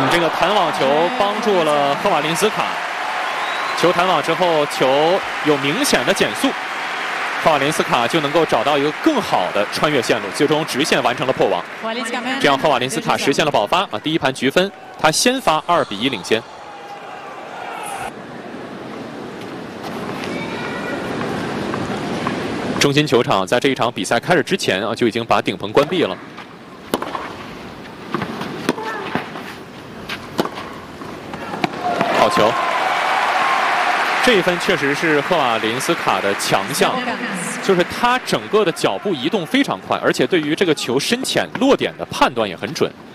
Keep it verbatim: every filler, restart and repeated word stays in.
这个弹网球帮助了赫瓦林斯卡，球弹网之后，球有明显的减速，赫瓦林斯卡就能够找到一个更好的穿越线路，最终直线完成了破网。这样，赫瓦林斯卡实现了保发啊，第一盘局分，他先发二比一领先。中心球场在这一场比赛开始之前啊，就已经把顶棚关闭了。好球！这一分确实是赫瓦林斯卡的强项，就是他整个的脚步移动非常快，而且对于这个球深浅落点的判断也很准。